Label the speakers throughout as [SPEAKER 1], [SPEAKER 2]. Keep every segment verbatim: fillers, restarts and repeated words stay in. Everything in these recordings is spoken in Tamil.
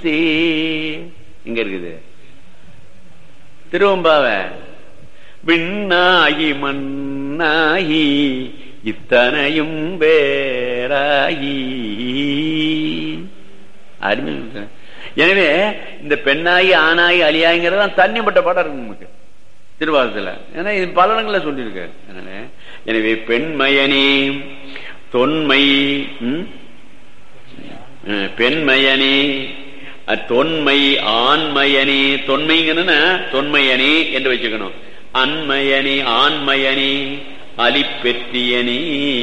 [SPEAKER 1] இங்க இருக்குது திருவம்பாவ. விண்ணாகி மண்ணாகி இத்தனையும் வேறாகி அருமை. எனவே இந்த பெண்ணாகி ஆணாகி அழியாங்கிறதான் தண்ணிப்பட்ட பாடம் இருக்கு நமக்கு திருவாசத்துல. ஏன்னா இது பல இடங்கள்ல சொல்லியிருக்க. எனவே பெண்மயனே தொன்மை, பெண்மயனே தொன்மை ஆண்மயனே, தொன்மைங்கன்னா தொன்மையனே என்று வச்சுக்கணும். அன்மயனே ஆண்மயனே அலிப்பெற்றியனே,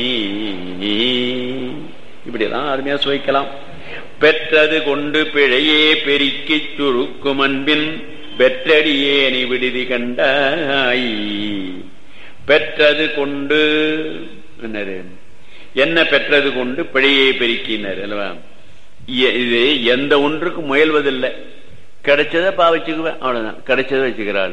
[SPEAKER 1] இப்படியெல்லாம் அருமையா சுவைக்கலாம். பெற்றது கொண்டு பிழையே பெருக்கி சுருக்கும் அன்பின் பெற்றடியேனி விடுதி கண்டாய். பெற்றது கொண்டு என்னது, என்ன பெற்றது கொண்டு பிழையை பெருக்கினார் அல்லவா. இது எந்த ஒன்றுக்கும் முயல்வதில்லை, கிடைச்சதை பா வச்சுக்குவேன் அவ்வளவுதான், கிடைச்சதை வச்சுக்கிறாள்.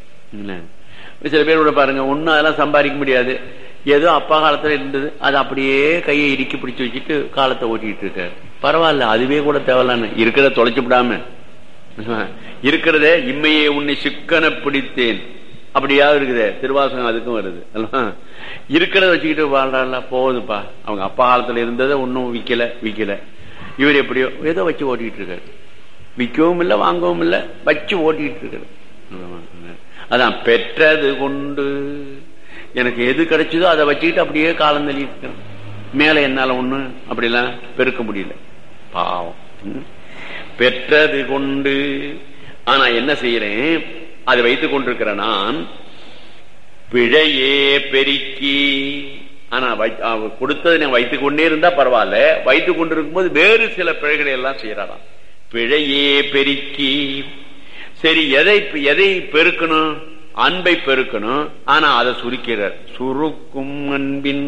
[SPEAKER 1] சில பேர் கூட பாருங்க, ஒன்னும் அதெல்லாம் சம்பாதிக்க முடியாது, ஏதோ அப்பா காலத்துல இருந்தது அது அப்படியே கையை இறுக்கி பிடிச்சு வச்சுட்டு காலத்தை ஓட்டிட்டு இருக்காரு. பரவாயில்ல, அதுவே கூட தேவையில்லான்னு இருக்கிறத தொலைச்சு விடாம இருக்கிறதே இம்மையே உன்னை சிக்கன பிடித்தேன் அப்படியாவது இருக்குதே திருவாசகம், அதுக்கும் வருது அல்லவா. இருக்கிறத வச்சுக்கிட்டு வாழ்றாள் போகுதுப்பா. அவங்க அப்பா காலத்துல இருந்ததை ஒன்னும் விக்கல விக்கல இவர் எப்படியோ ஏதோ வச்சு ஓட்டிட்டு இருக்காரு. விற்கவும் இல்லை வாங்கவும் இல்லை, வச்சு ஓட்டிட்டு இருக்காரு. அதான் பெற்றது கொண்டு எனக்கு எது கிடைச்சதோ அதை வச்சுக்கிட்டு அப்படியே காலம் தள்ளிட்டு இருக்கேன். மேல என்னால ஒண்ணு அப்படிலாம் பெருக்க முடியல, பாவம். பெற்றது கொண்டு ஆனா என்ன செய்யறேன், அதை வைத்துக் கொண்டிருக்கிற நான் பிழையே பெருக்கி. ஆனா கொடுத்தது நான் வைத்துக் கொண்டே இருந்தா பரவாயில்ல, வைத்துக் கொண்டிருக்கும் போது வேறு சில பிழைகளை எல்லாம் செய்யறாராம். பிழையே பெருக்கி. சரி, எதை எதை பெருக்கணும், அன்பை பெருக்கணும். ஆனா அதை சுருக்கிறார், சுருக்கும் அன்பின்.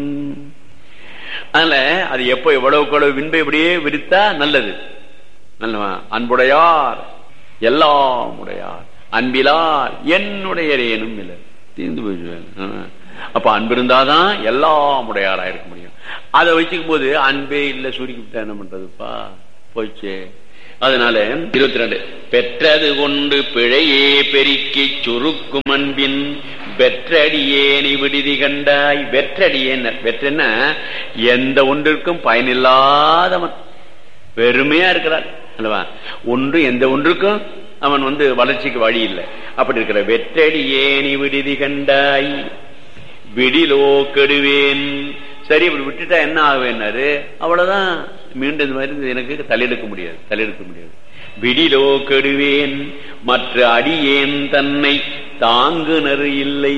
[SPEAKER 1] அதனால அது எப்ப எவ்வளவுக்கு எவ்வளவு வின்பை இப்படியே விரித்தா நல்லது நல்லவா. அன்புடையார் எல்லாம் உடையார், அன்பிலார் என்னுடைய ஏனும் இல்லை, தீர்ந்து போயிடுவேன். அப்ப அன்பு இருந்தாதான் எல்லாம் உடையாரா இருக்க முடியும். அதை வச்சுக்கும் போது அன்பே இல்லை, சுருக்கிவிட்டா என்ன பண்றதுப்பா, போச்சு. அதனால இருபத்தி ரெண்டு பெற்றது கொண்டு பிழையே பெருக்கி சுருக்கும் அன்பின் வெற்றடியேனி விடுதி கண்டாய். வெற்றடியேன், வெற்றன்னா எந்த ஒன்றிற்கும் பயனில்லாதவன், வெறுமையா இருக்கிறார் அல்லவா. ஒன்று எந்த ஒன்றுக்கும் அவன் வந்து வளர்ச்சிக்கு வழி இல்லை, அப்படி இருக்கிற வெற்றடியேனி விடுதி கண்டாய். விடிலோ கெடுவேன். சரி, இப்படி விட்டுட்டா என்ன ஆகுவேன்னாரு, அவ்வளவுதான். மீண்டும் இந்த மாதிரி எனக்கு தலையெடுக்க முடியாது, தலையெடுக்க முடியாது. விடிலோ கெடுவேன் மற்ற அடியேன் தன்னை தாங்குனர் இல்லை,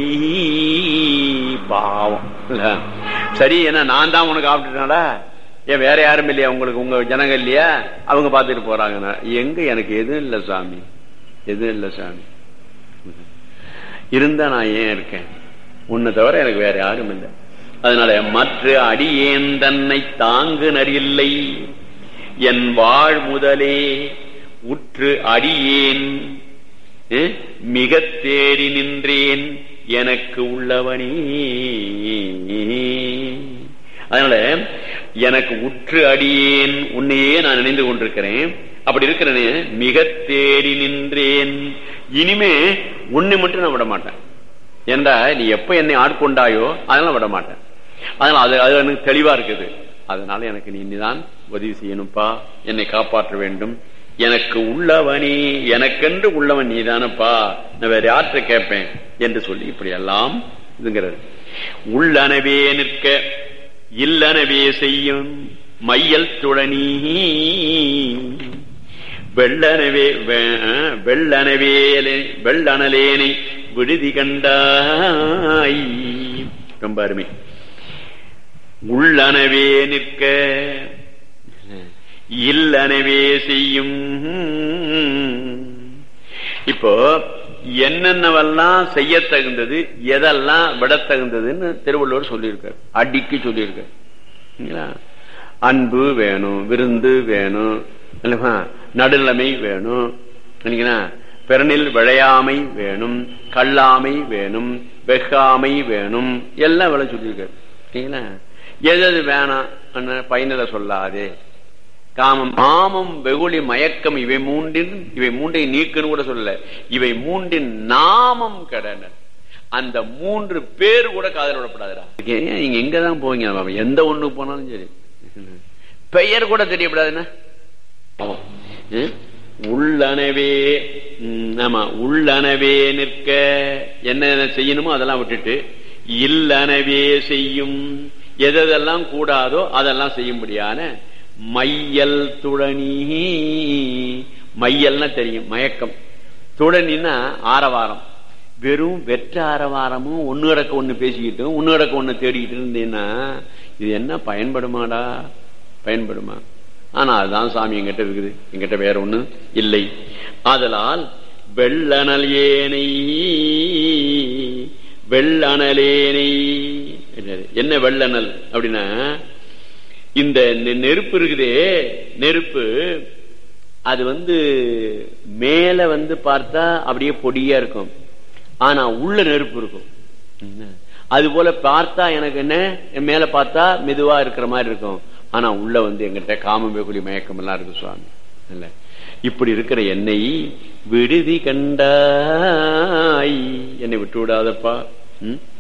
[SPEAKER 1] பாவம். சரி, ஏன்னா நான் தான் உனக்கு ஆப்பிட்டுனாடா, ஏன் வேற யாரும் இல்லையா உங்களுக்கு, உங்க ஜனங்க இல்லையா, அவங்க பார்த்துட்டு போறாங்க. எங்க எனக்கு எதுவும் இல்லை சாமி, எதுவும் இல்லை சாமி. இருந்தா நான் ஏன் இருக்கேன், உன்னை தவிர எனக்கு வேற யாரும் இல்லை. அதனால மற்ற அடியேன் தன்னை தாங்குனர் இல்லை. என் வாழ் முதலே உற்று அடியேன் மிக தேடி நின்றேன் எனக்கு உள்ளவனே. அதனால எனக்கு உற்று அடியேன், உன்னையே நான் நினைந்து கொண்டிருக்கிறேன். அப்படி இருக்கிறேனே, மிக தேடி நின்றேன். இனிமே உன்னை மட்டும் நான் விட மாட்டேன். ஏண்டா நீ எப்ப என்னை ஆட்கொண்டாயோ அதெல்லாம் விட மாட்டேன். அதனால அது அது எனக்கு தெளிவா இருக்குது. அதனால எனக்கு நீ இனிதான் உதவி செய்யணும்ப்பா, என்னை காப்பாற்ற வேண்டும். எனக்கு உள்ளவனே, எனக்கென்று உள்ளவன் நீதானப்பா, நான் வேற யாற்ற கேட்பேன் என்று சொல்லி இப்படி எல்லாம் இதுங்கிறது. உள்ளனவே நிற்க இல்லனவே செய்யும் மையல் துளனி வெள்ளனவே வெள்ளனவே வெள்ளனலேனை விடுதி கண்டாய். ரொம்ப அருமை. உள்ளனவே நிற்க இல்லனவே செய்யும். இப்போ என்னென்னவெல்லாம் செய்ய தகுந்தது, எதெல்லாம் விட தகுந்ததுன்னு திருவள்ளுவர் சொல்லியிருக்கார், அடிக்கு சொல்லியிருக்கார். அன்பு வேணும், விருந்து வேணும், நடுநிலைமை வேணும், பிறனில் விளையாமை வேணும், கல்லாமை வேணும், வெகாமை வேணும், எல்லாம் விளை சொல்லியிருக்காரு. எது எது வேணாம் பயனில சொல்லாதே காமம் காமம் வெகுளி மயக்கம் இவை மூன்றின் இவை மூன்றை நீக்குன்னு கூட சொல்லல, இவை மூன்றின் நாமம் கடன. அந்த மூன்று பேர் கூட காதல் விடப்படாதுடா. நீங்க எங்கதான் போவீங்க, எந்த ஒண்ணுக்கு போனாலும் சரி பெயர் கூட தெரியப்படாதுன்னா உள்ளனவே. ஆமா, உள்ளனவே நிற்க என்ன செய்யணுமோ அதெல்லாம் விட்டுட்டு இல்லனவே செய்யும், எதெல்லாம் கூடாதோ அதெல்லாம் செய்யும்படியான மையல் துழனி. மையல்னா தெரியும், மயக்கம். துழனின்னா ஆரவாரம். வெறும் வெற்ற ஆரவாரமும் ஒன்னு இடக்க ஒண்ணு பேசிக்கிட்டும் ஒன்னு இடக்க ஒண்ணு தேடிக்கிட்டு இருந்தீங்கன்னா இது என்ன பயன்படுமாடா? பயன்படுமா? ஆனா அதுதான் சாமி எங்கிட்ட இருக்குது, எங்கிட்ட வேற ஒண்ணு இல்லை. ஆதலால் வெள்ளனல் ஏனை வெள்ளனலேனை. என்ன வெள்ளனல் அப்படின்னா, இந்த நெருப்பு இருக்குதே, நெருப்பு அது வந்து மேல வந்து பார்த்தா அப்படியே பொடியா இருக்கும், ஆனா உள்ள நெருப்பு இருக்கும். அது போல பார்த்தா எனக்கு என்ன, மேல பார்த்தா மெதுவா இருக்கிற மாதிரி இருக்கும், ஆனா உள்ள வந்து எங்கிட்ட காமம் வெகுளி மயக்கம் எல்லாம் இருக்கு சுவாமி. இல்ல, இப்படி இருக்கிற என்னை விடுதி கண்டாய், என்னை விட்டு விடாதப்பா.